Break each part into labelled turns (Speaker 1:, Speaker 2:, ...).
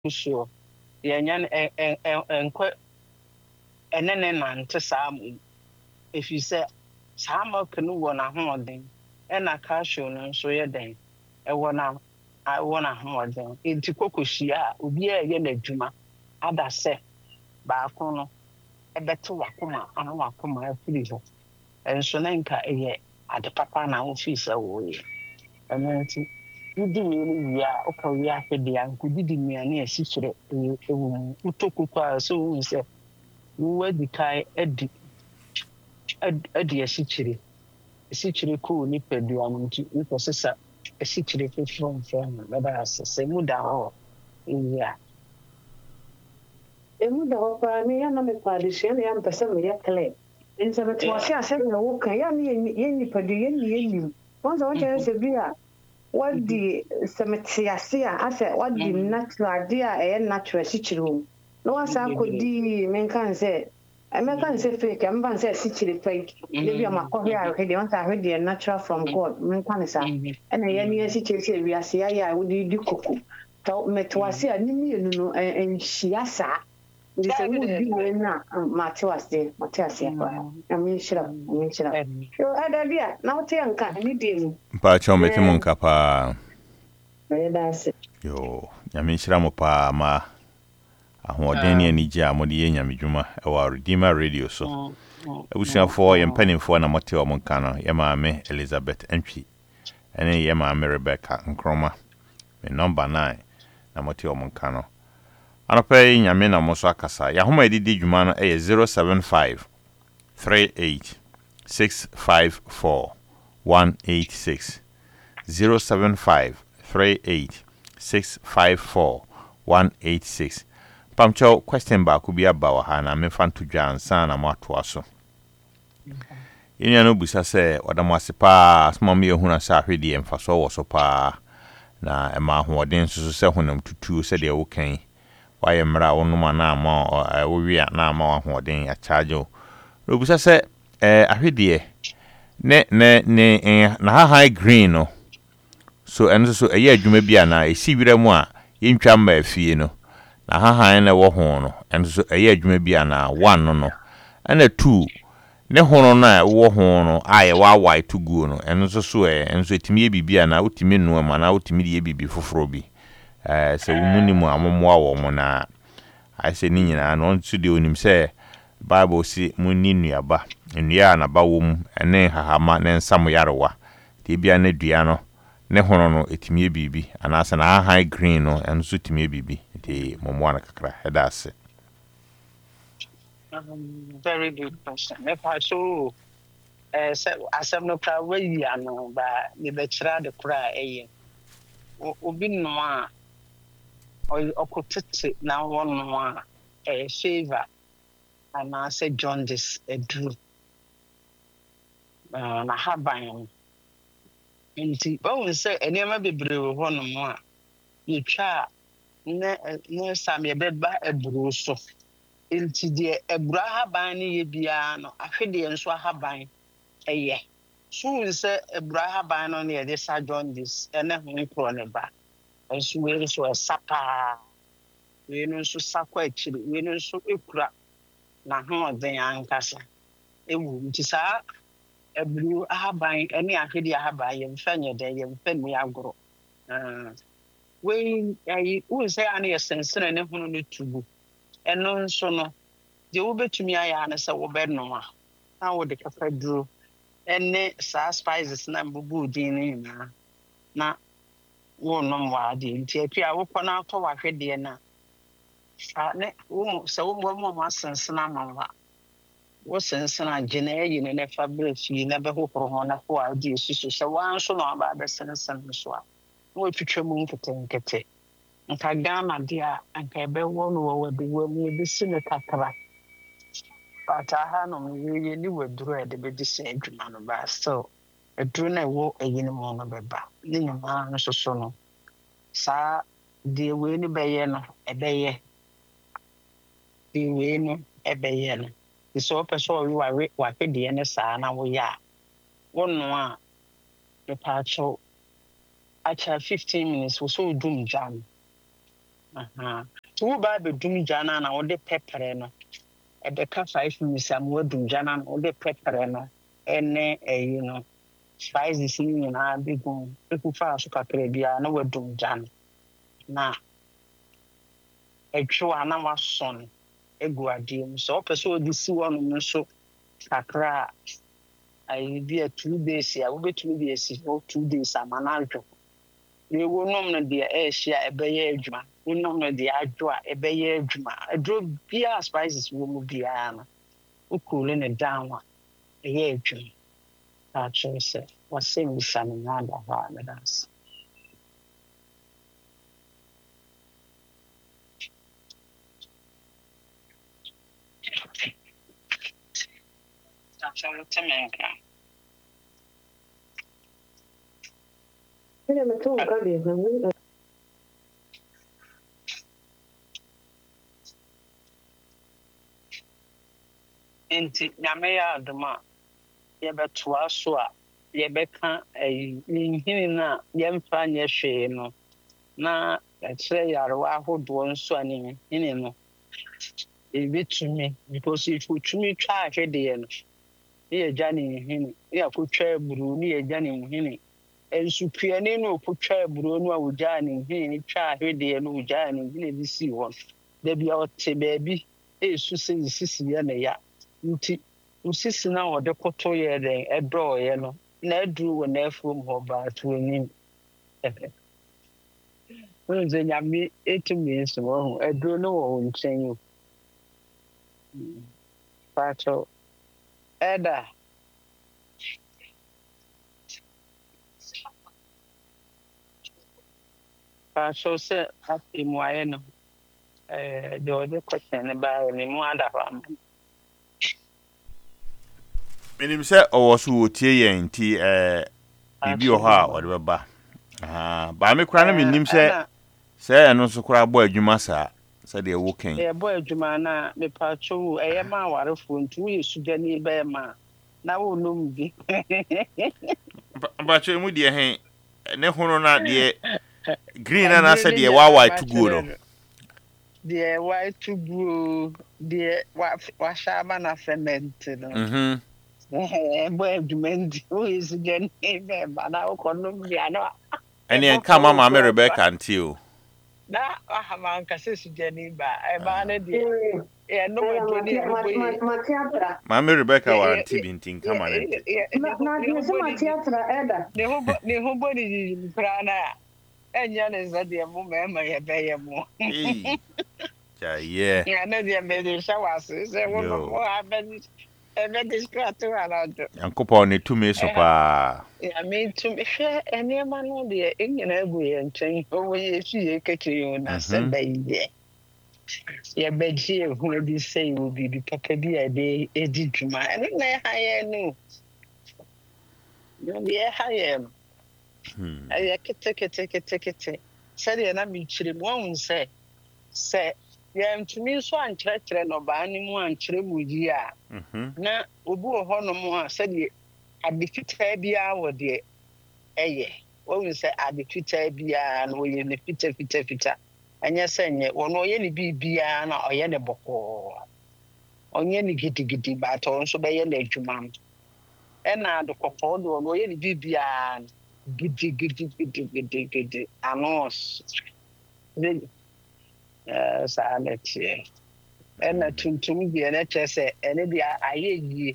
Speaker 1: sure. Yan and quite and then to some if you say some canoe one a holding and a cashew and so ya then a I want a holding into Kokushia, Ubia Yen Juma, other say, Bacono, a better wakuma, and wakuma freezer. And so Nanka a year at the papa now fees away. And then you do really, yeah, okay, we are the uncle did me a near sister, who took so we say, who were the Kai Eddie a city. Sichiri cool nipa duanu nti nkosesa sichiri fefron baba asese mu da ho iya
Speaker 2: Emu da hɔ koraa me yɛn na mekɔ adesua na yɛmpɛ sɛ meyɛ clear. Nti mete ase asɛm na woka yɛn ne yɛn nipadua yɛn ne yɛnim. Wɔn sɛ wɔkyerɛ sɛ bi a wɔdi sɛ mete ase a asɛ wɔdi natural ade a ɛyɛ natural sikyiri wɔ mu. Na wɔasa akɔdi menka sɛ ɛmɛka sɛ fake ɛmɛka sɛ sikyiri fake. Ebi a makɔhwɛ ahwɛ deɛ wɔn sɛ ahwɛ deɛ natural from God menka ne saa. Ɛna yɛn ne yɛn sikyiri sɛ wiase ayɛ a wɔde di koko. Mete ase a ne mmienu no nhyia saa. This is na Matias, Matias. I mean, shut So, Adadia, now Tianka, any day.
Speaker 3: Pacho metimun kapa.
Speaker 2: That's it.
Speaker 3: Yo, Yamin Shiramo pa ma. Ahoɔden ani gye a mode yɛ nyamedwuma ɛwɔ Redeemer Radio so. Abusuafoɔ yɛ mpanimfoɔ na mote wɔ mo nka no, yɛ maame Elizabeth Entwi ɛne yɛ maame Rebecca Nkroma. Me number 9 na mote wɔ mo nka no. Anɔpɛ nyame na mo so akasa. Ya homa edidi dwuma no ɛyɛ 075 38 654 186 075 38 654 186. Pamcho question ba ku bi aba wa ha na me fa nto dwa ansa na mo atoa so. Yenya no busa sɛ ɔdam ase pa asma me ehuna sɛ ahwede emfa so wɔ so pa na ɛma ahoɔden so sɛ honam tutuo sɛ deɛ wo kan wayɛ mmra wonoma na ama wo wia na ama ahoɔden ya charge o. No busa sɛ ahwede ne na high green no so ɛno so ɛyɛ adwuma bi ana esi wira mu a yɛntwa mba afie no na hahan na wɔ ho no ɛno so ɛyɛ adwuma bi ana 1 no ɛna 2 ne hono na wɔ ho no ayɛ wa to go no ɛno so ɛno so etimi bibi ana utimi no ma na utimi de bibi foforo bi sɛ wumuni mu amomwa wɔ mo na ayɛ ni nyina no nso de onim sɛ Bible si munni nuaba nnua na ba wɔ mu ɛne hahama ne nsam yarewa de bia na dua no ne hono no etimi bibi ana sɛ na high green no ɛno so etimi bibi de momwa na kakra hedase.
Speaker 1: Very good question. If I so asem no kra we ya no ba me be kira de kra eye obi no a okotete na wono a favor ana say jaundice edru na haban nti o say enema bebre wo hono mo a yetwa ne sam ye beba eburu so nti de ebura haban ne ye bia no ahwede nso haban eye so say ebura haban no ne de sa jaundice ene ho nkro ne ba nso we so sapa we no nso sakwa akiri we no nso ekura na ho den ankasa ewu nti sa eburu haban ene ahwede haban ye mfa nye de ye mfa ni agoro we ayi wo say ane ye sensene ne hono ne tubu eno nso no de wo betumi aya na se wo be no a na wo de kafa duro ene sa spices na mbubu din ne na wo no wa de nti atua wo kɔ na akɔ wahwede na sa ne wo se wo mo ma sensena ma wo sensena gene ayi ne fa brefi na be hokoro ho na ko a de susu se wan so no aba be sensena so a wo twetwe mu nkete nka Ghana dia anka ebe wo no wo de wo mu bi sine kakra ata ha no ye ni waduru de be di se adwuma no ba so aduru na wo eyi no mo no beba ni nyama no so no sa de we ni be ye no ebeye de we no ebeye no so person we wa pe de ne sa na wo ya wo no a the pacho acha 15 minutes wo so dum jam wo ba be dum jana na wo de pepper no e be ka 5 minutes am wo dum jana na wo de pepper no ene you know spices ni na bi gun e ku fa so kakra bia na wo dum jana na etwa na wason egu adiem so person odi si wonu nso kakra ai bi 2 days ya wo betumi bi esi for 2 days amanadwo ni wo nom no de e hia ebeye adwuma wo nom no de adwo a ebeye adwuma adro bia spices wo mu bia na wo cool ne down a eye adwuma a choose wase mi sanu na da ha na das actually temenka
Speaker 2: Ele me tu cabeça, né?
Speaker 1: enti nyame ya adoma yɛbɛtoa so a yɛbɛka nhini na yɛmfa nyɛ hwee no na ɛkyerɛ yarewa ahodoɔ nso a ne nhini no ebetumi because if wotumi twa ahwedeɛ no ne yɛgya ne nhini ne yɛakotwa aburo ne yɛgya ne nhini nsukuani no okotwa aburo no a wogyaa ne nhini ne twa ahwedeɛ no wogyaa ne nhini bi sii hɔ da bia ɔte baabi ɛsu sɛ nsisiyɛ ne ya nti usisi na wɔde koto yɛ dɛn ɛdɔɔyɛ no na aduru wɔ n'afuom hɔ baato anim wɔn sɛ nyame etumi nso wɔ ho aduru no wɔ wɔn nkyɛn o paato ɛda paato sɛ afei mu ayɛ no deɛ ɔde kɔtɛn ne baayɛ ne mu ada hɔ ama
Speaker 3: menim sɛ ɔwɔ so wɔtie yɛn nti biribi wɔ hɔ a ɔde bɛba baa me kora no menim sɛ ɛno nso kora bɔ adwuma saa sɛdeɛ wo kan
Speaker 1: bɔ adwuma na mepatwo wo ɛyɛ ma awarefoɔ nti woyɛ sugyani bɛyɛ ma na wonom bi
Speaker 3: mpatwo mu deɛ he ne hono na deɛ green na na sɛ deɛ wawa to go no
Speaker 1: deɛ wa to go deɛ wahyɛ ama na ferment no bɔ adwuma nti woyɛ sugyani bɛyɛ ma na wokɔnom bi ano
Speaker 3: ɛne nka mama me Rebecca nti o
Speaker 1: na ahama nkase sugyani ba ɛba no deɛ no
Speaker 3: Mama Rebecca wa anti binti nka ma ne
Speaker 1: ne ho bɔ ne nkra na ɛnyɛ ne sɛ deɛ mo mɛma yɛbɛyɛ mo
Speaker 3: yeah
Speaker 1: na deɛ mɛde hyɛ wase sɛ wo no mo abɛn distract wala do
Speaker 3: yankopɔn ne tumi so paa
Speaker 1: ya me tumi hwɛ enema no deɛ enyina agu yɛ nkyɛn ɔwɔ yɛ fi yɛ kɛkɛ na sɛ bɛyɛ yɛbɛgye ehu adi sɛ yɛ bibi papa bi a de edi dwuma ɛno na ɛha yɛ no deɛ ɛha yɛ no ɛyɛ kete sɛdeɛ na mekyerɛ mu ɔhu sɛ yɛntumi nso ankyerɛkyerɛ no ɔbaa no mu ankyerɛ mu yi a na obi wɔ hɔnom a sɛdeɛ ade fitaa biara wɔ deɛ ɛyɛ wɔhu sɛ ade fitaa biara no wɔyɛ ne fita ɛnyɛ sɛ nyɛ wɔn ɔyɛ ne biribiara na ɔyɛ ne bɔkɔɔ ɔnyɛ ne gidigidi baata ɔno nso bɛyɛ n'adwuma no ɛna ade kɔkɔɔ de wɔn ɔyɛ ne biribiara gidigidi anɔɔso saa na teɛ ɛna tuntum deɛ na kyerɛ sɛ ɛne deɛ ayɛ yie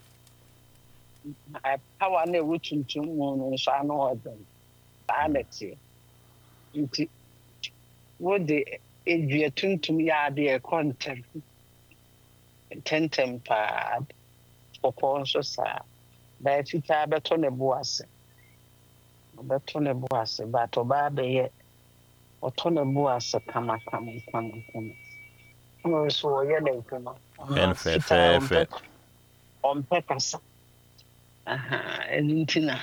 Speaker 1: power na ɛwɔ tuntum mu no nso ano ɔdɛm saa na teɛ nti wode edua tuntum yɛ adeɛ ɛkɔ ntɛntɛm paa kɔkɔɔ nso saa bɛyɛ fitaa bɛtɔ ne bo ase but ɔbaa bɛyɛ ɔtɔ ne bo ase kama nso ɔyɛ ne nkuma
Speaker 3: fɛfɛɛfɛ
Speaker 1: ɔmpɛ kasa ɛno nti na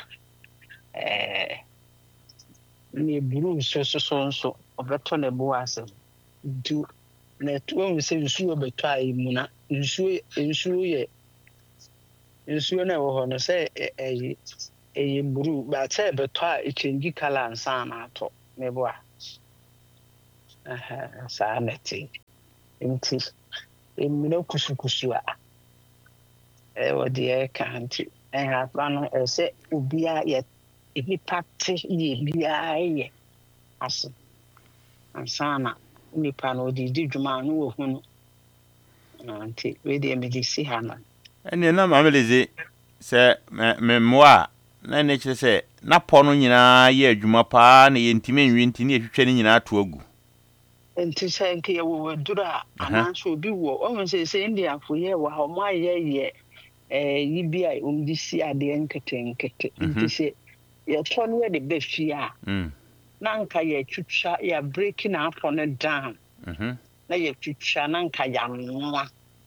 Speaker 1: ne buru nso ɔbɛtɔ ne bo ase nti na ɛtoa mu sɛ nsuo bɛtɔ a ɛmu na nsuo na ɛwɔ hɔ no sɛ ɛyɛ buru but sɛ ɛbɛtɔ a ɛkyɛngi kala nsa na atɔ ne bo a Sanity. Nti emino kusukusu a wo de kanti apa no se obia ye nipa te ye bia ye aso ansana nipa no di dwuma no wo hu no nti we de me di si ha na
Speaker 3: ene na mameleze se me moa na ne kire se na po no nyina ye adwuma pa na ye ntime nwi nti ne ehwehwe ne nyina to agu
Speaker 1: nti se nke ye wo dura ananso obi wo o se India fo ye wa ho ma ye yibi a di si ade nkete nti se ye to no de be fia na nka ye twitwa ya break na afọ no down na ye twitwa na nka ya nwa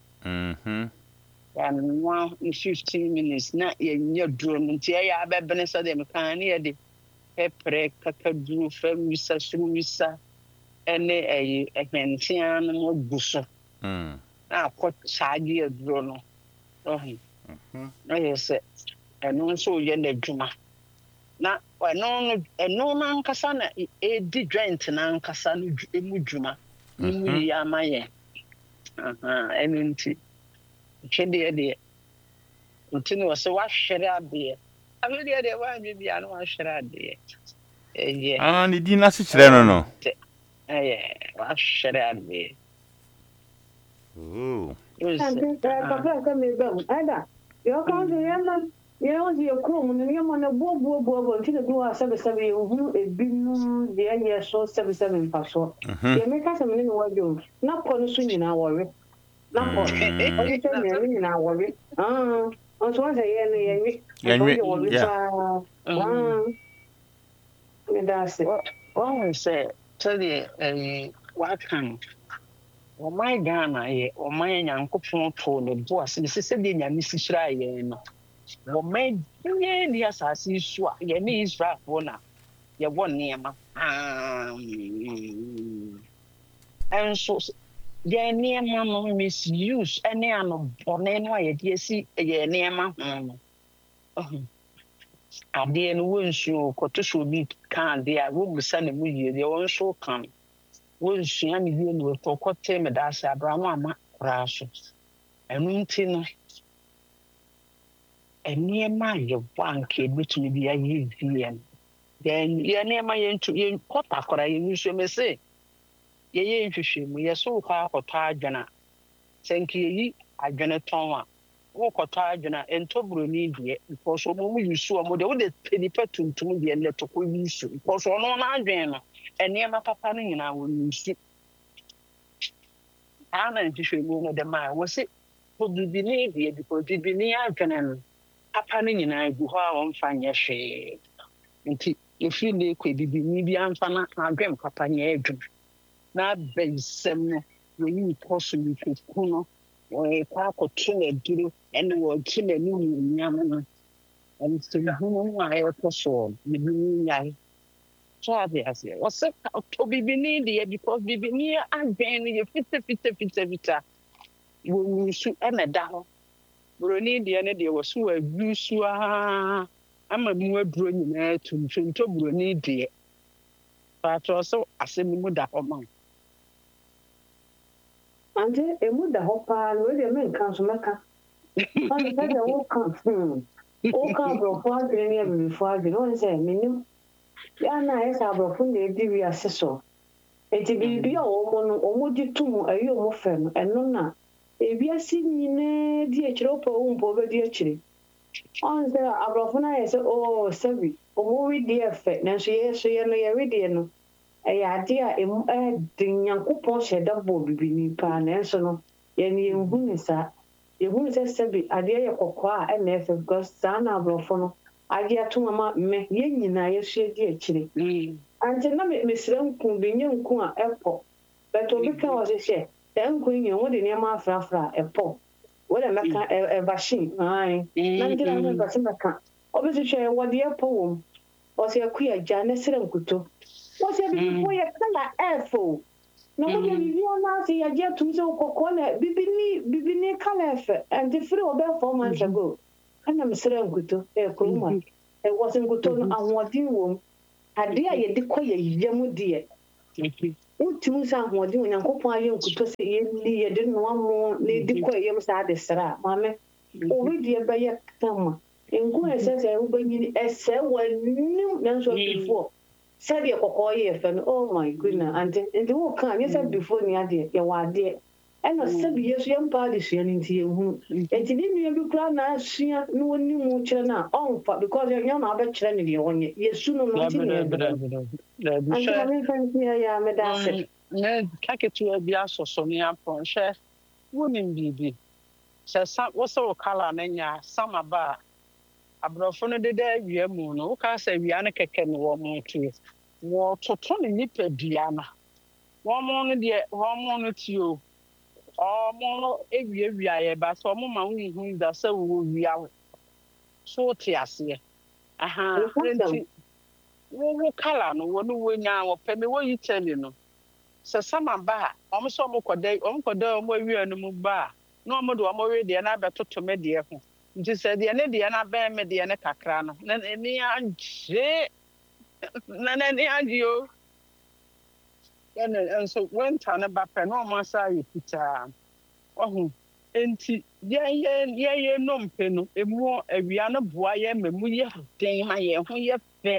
Speaker 1: ya nwa in 15 minutes na ye nya duro nti ya abebene so de mekan ne ye de pepre kakaduru fam wisa suru wisa ene ehwentia no mo guso na akọ chaage ye duro no na ye se eno so ye na dwuma na eno na nkasa na di joint na nkasa no emu dwuma mu ya amaye eno nti chede de nti no se wa hwere ade abede de wa nwe bia no wa hwere ade
Speaker 3: ne di na se kire no
Speaker 1: wa hwere ade
Speaker 2: Papa me bem. Ada. Eu can't remember. You come and you want to bo until the door 77 who a binu the year so 77 paso. You make us a minute what you not consume in our worry. Not in our worry. Also once a year, that's it.
Speaker 1: One say tell you what can o my Ghana ye o my Nyankopon to ne bo ase ne sese de nyame sihira ye no o my ye ni asase su a ye ne Israel fo na ye won niema enso ye niema no misuse ene ano bone no ye de si ye niema ade no wonsu koto so bi kan de a wo busa ne mu ye de wonso kan wonsua me wie no to kote me da ase abramo ama raso enu nti no eniema ye bank ebetumi bi aye vie then ye eniema ye ntu ye kota kora ye nsu me se ye nhwehwe mu ye so kwa akota adwena senki yi adwene ton a wo kota adwena entoburo ni die because omo yusu omo de wo de penipa tuntum de le to ko yusu because ono na adwen no eniema papa no nyina wo yusu ana nhwehwe mu no de ma wo se ko bibini die because bibini adwene no papa no nyina gu ho a wo mfa nye hwe nti efi ne ko bibini bi amfa na adwen papa nye adwum na bensem no we koso mi kuno we kwa ko tune duro ene wo kile ni nyam no and so hu no ayo koso ni nyai so abi ase o se to bibini de because bibini adwen ye fita wo su ene da ho broni de ne de wo su agusu a ama mu aduro nyina tumfin to broni de fa to so asemi mu da ho man
Speaker 2: Ante emu da hɔ paa no de men kan so meka. Ante sɛ de wo kan. Wo kan abrɔfo adwene ne abibifo adwene. Wɔn sɛ menim. Ya na ayɛ sɛ abrɔfo na edi wiase so. Enti biribi a wɔn no wɔn gye to mu ayi wɔn fɛ no ɛno na ewiase nyinaa di akyire wopɛ wo mpo bɛdi akyire. Wɔn sɛ abrɔfo na ayɛ sɛ sɛbi wɔn wi deɛ fɛ nanso yɛ no yɛ wi deɛ no. Ade a emu de Nyankopɔn hyɛ da bɔ bibini paa na enso no ye ne hu ni sa ye hu sɛ sɛbi ade yɛ kɔkɔɔ a ɛna ɛfɛ because saa na abrɔfo no ade ato mama me ye nyina ye so di akyire ante na me sira nku bi nye nku a ɛpɔ but obi ka wɔ hye nku nye wo de nneɛma afrafra ɛpɔ wo de meka ɛbahye ai na de na ba se meka obi hye wo de ɛpɔ wom o se akuya gya na sira nkuto what's your before your color airful? No one you now see a jet to so coconut, bibini color, and the free about 4 months ago. And I'm saying good to a cruma. It wasn't good to I want you. I dare you declare young dear. wotimu sa ahoɔden onyankopɔn ayɛ nkuto sɛ yɛni yɛde noa mo na ɛdi kɔ ɛyam saa de sra maame obɛdie bɛyɛ kama nko ɛsɛ sɛ wobɛnyini ɛsɛ w'anim nanso before sɛdeɛ kɔkɔɔ yɛ fɛ no oh my goodness ante nti woka nyɛ sɛ before ni adeɛ yɛwɔ adeɛ ɛna sɛbi yɛ so yɛmpa adesua no nti yɛhunu nti ne nua bi koraa na asua na wɔni mu kyerɛ no a ɔmfa because ɛnyɛ na wobɛkyerɛ no deɛ ɔnyɛ yɛsu no no nti ne yɛyɛ meda ase
Speaker 1: kaketewa bi asɔsɔ ne apɔn hwɛ wonim biribi sɛ wosɛ wo kala no nya sama ba a aborɔfo no deda awia mu no woka sɛ awia no kɛkɛ ne wɔ mo tue wɔtoto ne nipadua no wɔn no deɛ wɔn no tie o ɔmo no ewia yɛ ba sɛ ɔmo ma wo hu da sɛ wo wia wo so te aseɛ nti wo kala no wo no wo nya wo pɛ me wo yi tɛli no sɛ sama ba a ɔmo sɛ ɔmo kɔda ɔmo awia no mu ba a na ɔmo de ɔmo we deɛ na abɛtoto me deɛ ho nti sɛ deɛ ne deɛ na bɛn me deɛ ne kakra no na ni agye o ɛna nso winter ne ba pɛ na ɔmo asa ayɛ fitaa ɔho nti yɛyɛ nnompe no emu awia no boa yɛ ma mu yɛ den ma yɛn ho yɛ fɛ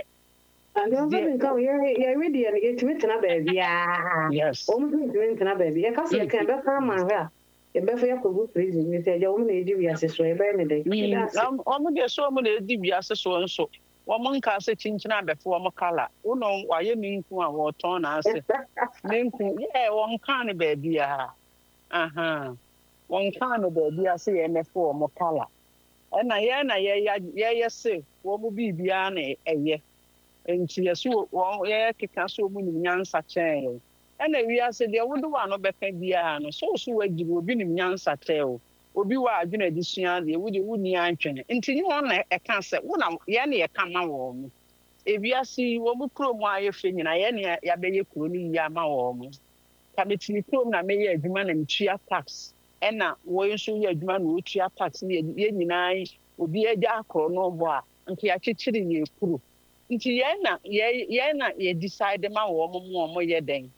Speaker 2: yɛwe deɛ no yɛtumi tena baabi a ɔmo tumi tena baabi yɛka sɛ yɛka yɛbɛka ama hwɛ a yɛbɛfa yɛakɔgu prison nti agya wɔm na ɛdi wiase soɔ yɛbɛyɛ ne dɛn
Speaker 1: ɔmo deɛ so ɔmo na ɛdi wiase soɔ nso wɔn nka sɛ kyinkyin abɛfo wɔn kala wɔn wayɛ ne nku a wɔtɔn n'ase ne nku wɔn ka ne baabi a wɔn ka ne baabi a sɛ yɛn mɛfo wɔn kala ɛna yɛyɛ se wɔn biribiara na ɛyɛ nti yɛso wɔn yɛyɛ keka so wɔn nim nyansa kyɛn yɛn ɛna wiase deɛ wɔde wɔn ano bɛka biara no so wɔagyi obi nim nyansa kyɛn o. Obi wa adwene adesua deɛ wode wonni antwene nti ne wɔn na ɛka sɛ wona yɛn ne yɛka ma wɔn mo ebiase wɔn mu kurom ayɛ fɛ nyina yɛn ne yɛabɛyɛ kuro no yi ama wɔn mo kabetini kurom na mɛyɛ adwuma na metua tax ɛna wɔn nso yɛ adwuma na wɔtua tax ne yɛn nyinaa obi agya akɔrɔ no bɔ a nti akyekyere yɛ kuro nti yɛn na yɛ decide ma wɔn mo wɔn yɛ den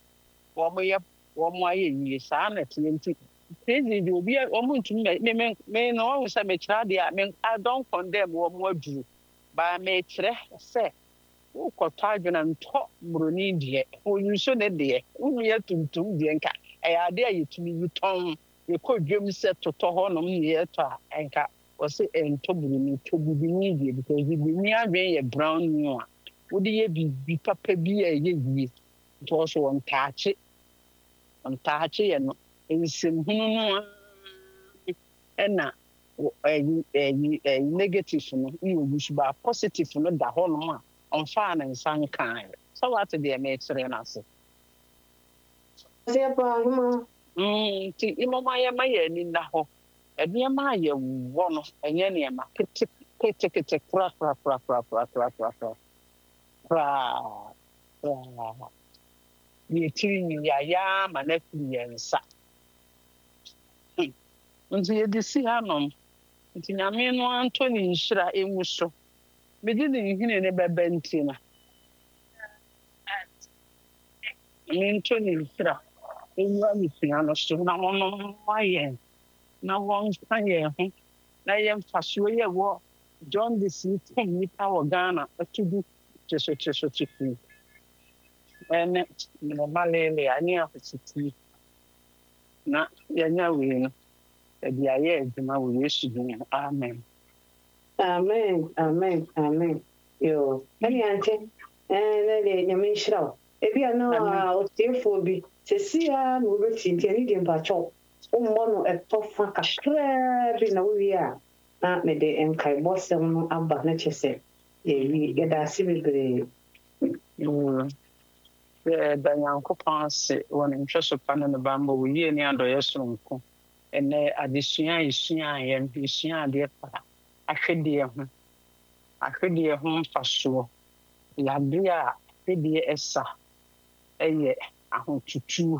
Speaker 1: wɔn ayɛ yie saa na te nti crazy the obi omo ntumi me no wo say me kira de I don't condemn wo mo aduru ba me kire say wo kɔtɔ adwena ntɔ muroni de wo yuso ne de wo yɛ tuntum de nka ade ayetumi yutɔn ye kɔ dwem sɛ totɔ hɔ no ye tɔ enka wo say ento muroni to bibi ni de because bibi ni adwen ye brown new a wo de ye bibi papa bi a ye wie to so won taache ye no nsɛmhunu no ɛna negative no yɛ use ba positive no da hɔ nom a ɔmfaa ne nsa nkae sɛ wate deɛ mekyerɛ no ase nti mmɔma yɛma yɛ ani nna hɔ nneɛma a yɛwɔ no ɛnyɛ nneɛma ketekete koraa yɛtiri nyiyayɛ ma no afiri yɛn nsa nti yɛde si hanom nti nyame no antɔ ne nhyira ɛnwu so mede ne nhine ne bɛbɛ nti no mentɔ ne nhyira ɛnwu amesua no so na wɔnom ayɛn na wɔnka yɛn ho na yɛmfasoɔ yɛ wɔ john de si tom nnipa wɔ ghana atudu kyesotwesotwefiri ɛne mmalele ne ahositi na yɛnya wei no ɛde ayɛ adwuma wɔ yesu din amen
Speaker 2: amen yo ɛne ante na de nyame nhyira wo ebi ana otiefoɔ bi sɛsi a na wobɛti nti ani deɛ mpakyɛw wommɔ no ɛtɔ fa kakraa bi na wowie a na mede nkaebɔsɛm no aba na kyɛ sɛ yɛda ase bebree
Speaker 1: da nyankopɔn ase wɔ ne nhwɛ pa no ne bamba wɔ yie ne adɔyɛ soronko ɛnɛ adesua yɛsua adeɛ pa ahwedeɛ ho mfasoɔ yɛade a ahwedeɛ ɛsa ɛyɛ ahotutuo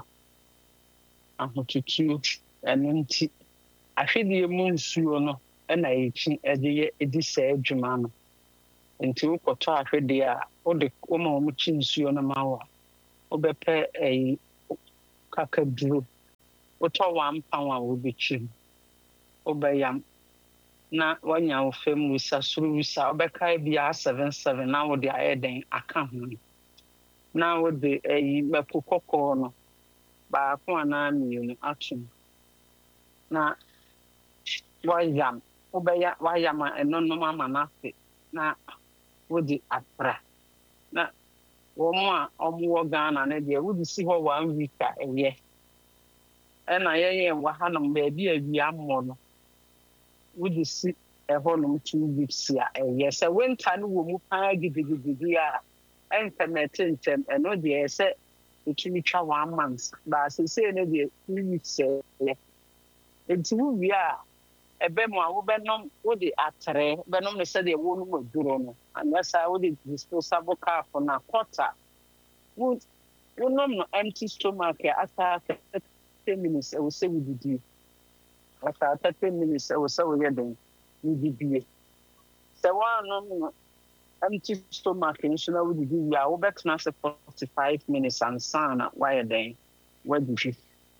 Speaker 1: ɛno nti ahwedeɛ mu nsuo no ɛna yɛkyi ɛdi saa adwuma no nti wokɔtɔ ahwedeɛ a wode woma wɔn kyi nsuo no ma wɔ Obepe a kakaduru. Wotɔ 1 pound a wobɛkyim. Wobɛyam. Na wanya wo fam wisa soro wisa. Wobɛkae bia 77 na wode ayɛ den aka ho. Na wode mɛpo kɔkɔɔ no. Baako anaa mmienu atom. Na wayam. Wayam a ɛno nom ama no afe. Na wode apra. Na wɔn a wɔwɔ Ghana no deɛ wode si hɔ 1 week a ɛyɛ. Ɛna yɛyɛ wɔ hanom baabi a awia mmɔ no. Wode si ɛhɔnom 2 weeks a ɛyɛ. Sɛ winter no wɔ mu paa gidigidi a ɛntɛmɛte ntɛm ɛno deɛ sɛ ɛtumi twa 1 month. Baasesei no deɛ 2 weeks ɛyɛ. Nti wowie a ɛbɛ mu a wobɛnom wode atrɛ bɛnom no sɛdeɛ wɔnom aduro no. Anasa wode disposable cup na quarter. Wonom no empty stomach after 30 minutes ɛwɔ sɛ wodidi. After 30 minutes ɛwɔ sɛ woyɛ den wodidi. Sɛ woanom no empty stomach nso na wodidi wie a wobɛtena sɛ 45 minutes ansa na woayɛ den wadidi.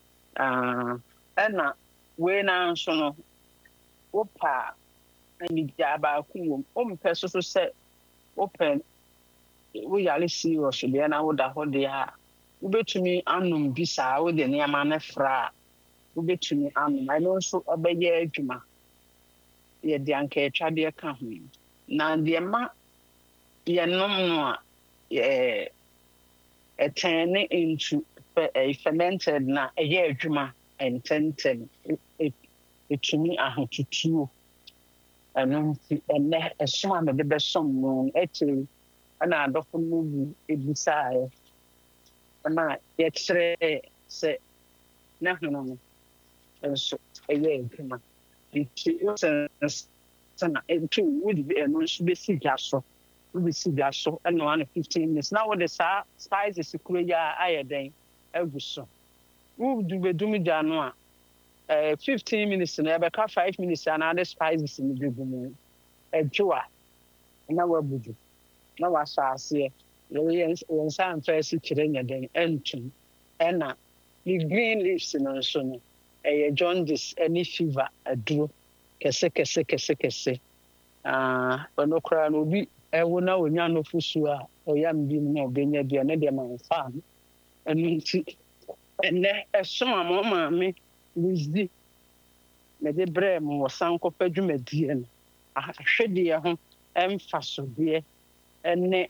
Speaker 1: Ɛna wei na nso no wopa anigya baako wom. Wompɛ so sɛ wopɛ woyare serious deɛ na woda hɔ deɛ a wobɛtumi anom bi saa wode nneɛma no fra a wobɛtumi anom. Ɛno nso ɔbɛyɛ adwuma. Yɛde anka atwadeɛ ka ho. Na deɛ ma yɛnom no a ɛtɛne into fermented na ɛyɛ adwuma ntɛntɛm. Ɛtumi ahotutuo. Ɛno nti ɛnɛ ɛsom a mede bɛsom no ɛkyerɛ ɛna adɔfo no bi ebisaeɛ. Ɛna yɛkyerɛ sɛ ne hono no nso ɛyɛ adwuma. Nti wosɛnsɛna nti wode ɛno nso bɛsi gya so. Wobɛsi gya so ɛna wane 15 minutes. Na wode saa spices kuro yi a ayɛ den agu so. Wodu bɛdum gya no a 15 minutes na ɛbɛka 5 minutes anaa spices no bɛgu mu. Ɛdwo a na wabudu. Na wahyɛ aseɛ. Yɛnsa amfa asi kyerɛ nyɛ den ɛntum. Ɛna the green leaves no nso no ɛyɛ jaundice ɛne fever aduro kɛse. Ɔno koraa no obi ɛwo na onya no fusu a ɔyam bi na ɔbɛnya bi ne deɛ mamfa no. Ɛno nti ɛnɛ ɛsom a mo maame Lizzie mede brɛ mo wɔ sankɔpɛ dwumadie no. Ahwɛdeɛ ho ɛmfasodeɛ ɛne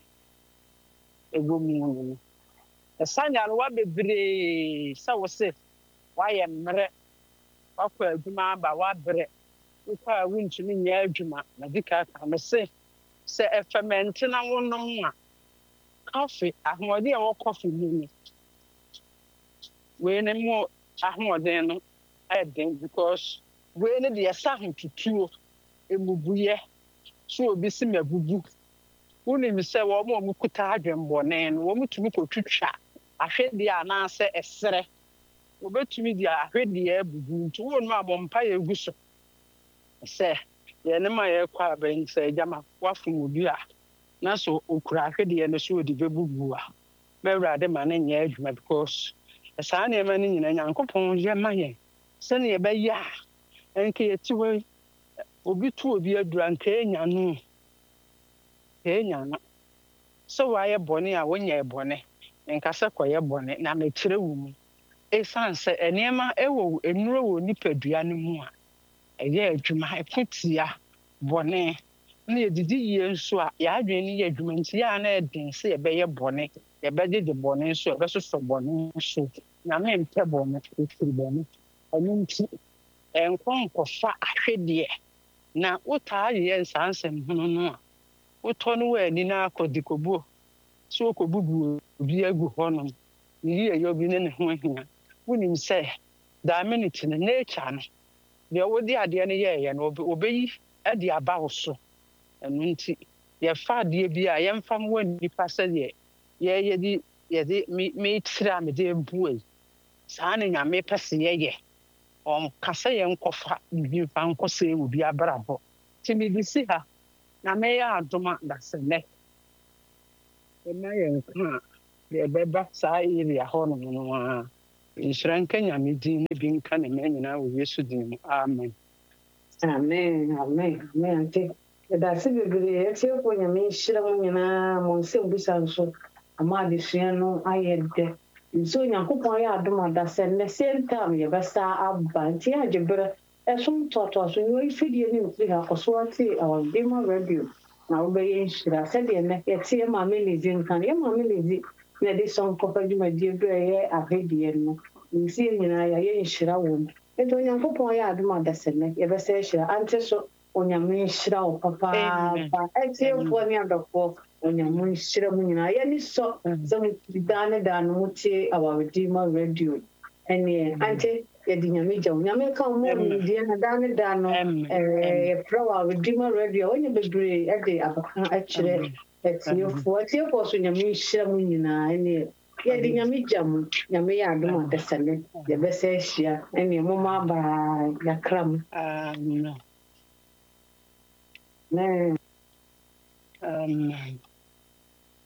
Speaker 1: ɛwɔ mu no. Ɛsanya no wabebree sɛ wo se wayɛ mmerɛ wakɔ adwuma aba wabrɛ wokɔ a wontumi nyɛ adwuma na di ka me se sɛ ɛfɛmɛnte na wonom a coffee ahoɔden a ɛwɔ coffee mu no wei ne mu ahoɔden no ɛden because wei ne deɛ ɛsa ahotutuo emubuyɛ so obi si mabubu. Wonim sɛ wɔn a wɔkuta adwembɔne no wɔn tumi kɔtwitwa ahwedeɛ anaasɛ ɛserɛ. Wɔbɛtumi de ahwedeɛ abubu nti wɔn a bɔmpa yɛ gu so. Sɛ yɛne ma yɛkɔ abɛn sɛ gyama wafom obi a na so okura ahwedeɛ no so ɔde bɛbubu a bɛwurade ma ne nyɛ adwuma because saa nneɛma no nyinaa Nyankopɔn yɛ ma yɛn sɛnea yɛbɛyɛ a ɛnka yɛti hɔ obi to obi adura nka ɛnya no. No. So why bɔne a wonyɛ bɔne nka sɛ kɔyɛ bɔne na mekyerɛ wo mu. Ɛsiane sɛ nneɛma ɛwɔ nnuro wɔ nipadua no mu a ɛyɛ adwuma ɛkotia bɔne na yɛdidi yie nso a yɛadwene no yɛ adwuma nti yɛ a na ɛden sɛ yɛbɛyɛ bɔne yɛbɛgyegye bɔne nso yɛbɛsosɔ bɔne nso Nyame mpɛ bɔne ɛfiri bɔne. Ɛno nti nkɔfa ahwedeɛ na wotaa yɛ nsaa nsɛm hono no a wotɔ no wɔ ani na akɔdi kɔbuo so wokɔbubu obi agu hɔnom yiyi ɛyɛ obi ne ho ahia. Wonim sɛ da minute no nature no deɛ wode adeɛ no yɛɛyɛ no obɛyi de aba wo so. Ɛno nti yɛfa adeɛ bi a yɛmfa m wɔ nnipa sɛdeɛ yɛde metiri a mede mbu yi saa ne Nyame pɛ sɛ yɛyɛ. Ɔnka sɛ yɛnkɔfa bibi mfa nkɔsɛ wɔ bi abrabɔ. Nti mede si ha na mɛyɛ adom a dasɛnɛ. Ɛma yɛnka deɛ ɛbɛba saa area hɔ nom no a nhyira nka Nyame din ne bi nka ne mma nyinaa wɔ Yesu din mu. Amen.
Speaker 2: Amen, amen, amen. Ante, yɛdase bebree atiefo Nyame nhyira mo nyinaa mo nsɛm busa nso ama adesua no ayɛ dɛ. Nso Onyankopɔn yɛ adom ada sɛ nnɛ same time yɛbɛsa aba nti agyeberɛ ɛsom toatoaso ne wɔyifidie ne mfiri ha kɔso ate Dema radio na wobɛyɛ nhyira sɛdeɛ nnɛ yɛte yɛ maame Lezi nka no yɛ maame Lezi na yɛde sɔn kɔfa dwumadie bi a ɛyɛ ahwedeɛ no nsi yɛ nyinaa yɛayɛ nhyira wɔ mu. Nti Onyankopɔn yɛ adom ada sɛ nnɛ yɛbɛsɛ hyira ante so Onyame nhyira wo papaapa ɛtiefoɔ ne adɔfoɔ Onyame nhyira mu nyinaa yɛne sɔ sɛ daa ne daa no motie Dema radio ɛneɛ ante yɛde Nyame gya wo Nyame ka wo ma nimdeɛ na daa ne daa no yɛfrɛ Dema radio a wɔnyɛ bebree ɛde abaka akyerɛ atiefoɔ so Nyame nhyira mu nyinaa ɛneɛ yɛde Nyame gya mu Nyame yɛ adom ada sɛ nnɛ yɛbɛsɛ hyia ɛneɛ moma abaa yɛakra mu.
Speaker 1: Amen.
Speaker 2: Amen.
Speaker 1: Amen.